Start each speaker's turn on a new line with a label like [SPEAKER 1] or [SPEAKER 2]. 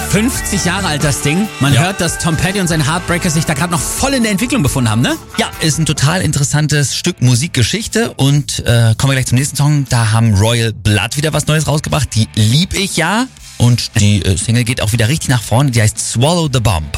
[SPEAKER 1] 50 Jahre alt das Ding. Man hört, dass Tom Petty und seine Heartbreakers sich da gerade noch voll in der Entwicklung befunden haben, ne?
[SPEAKER 2] Ja, ist ein total interessantes Stück Musikgeschichte und kommen wir gleich zum nächsten Song. Da haben Royal Blood wieder was Neues rausgebracht. Die lieb ich ja und die Single geht auch wieder richtig nach vorne. Die heißt Swallow the Bomb.